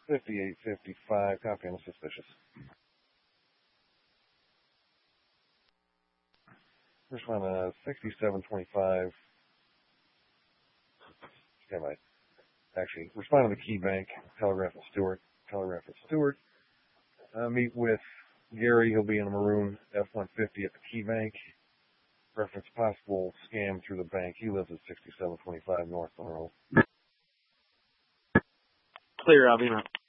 5855, copy on the suspicious. Respond to 6725. Actually, respond to the Key Bank, Telegraph at Stewart. Meet with Gary. He'll be in a maroon F-150 at the Key Bank. Reference possible scam through the bank. He lives at 6725 North Monroe. Clear, I'll be right.